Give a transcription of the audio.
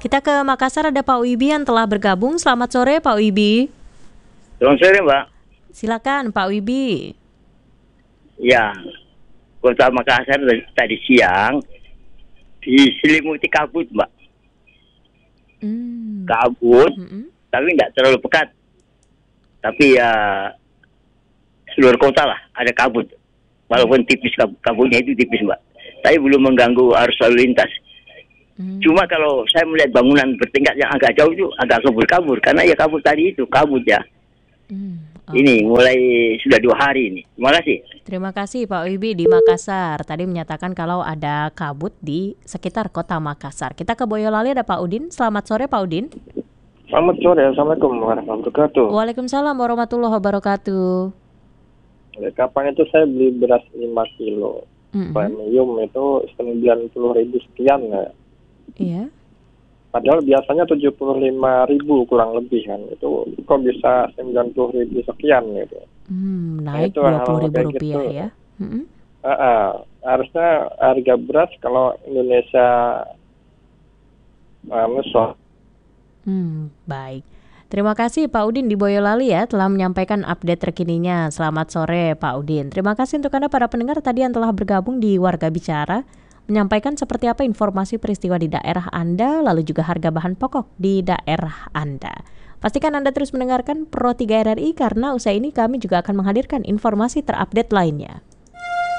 Kita ke Makassar, ada Pak Wibi yang telah bergabung. Selamat sore Pak Wibi. Selamat sore, Mbak. Silakan Pak Wibi. Ya, Kota Makassar tadi siang diselimuti kabut, Mbak. Kabut, tapi nggak terlalu pekat. Tapi ya seluruh kota lah ada kabut. Walaupun tipis, kabutnya itu tipis, Mbak. Tapi belum mengganggu arus lalu lintas. Cuma kalau saya melihat bangunan bertingkat yang agak jauh itu agak kabur-kabur. Karena ya kabut tadi itu, kabut ya. Ini mulai sudah 2 hari ini. Terima kasih. Terima kasih Pak Wibi di Makassar. Tadi menyatakan kalau ada kabut di sekitar kota Makassar. Kita ke Boyolali, ada Pak Udin. Selamat sore Pak Udin. Selamat sore, Assalamualaikum warahmatullahi wabarakatuh. Waalaikumsalam warahmatullahi wabarakatuh. Kapan itu saya beli beras 5 kilo. Premium itu 90.000 sekian ya. Iya. Padahal biasanya 75.000 kurang lebih kan. Itu kok bisa 90.000 sekian gitu. Naik itu 20.000 rupiah gitu. ya. Harusnya harga beras kalau Indonesia Baik. Terima kasih Pak Udin di Boyolali ya telah menyampaikan update terkininya. Selamat sore Pak Udin. Terima kasih untuk Anda para pendengar tadi yang telah bergabung di Warga Bicara, menyampaikan seperti apa informasi peristiwa di daerah Anda, lalu juga harga bahan pokok di daerah Anda. Pastikan Anda terus mendengarkan Pro 3 RRI karena usai ini kami juga akan menghadirkan informasi terupdate lainnya.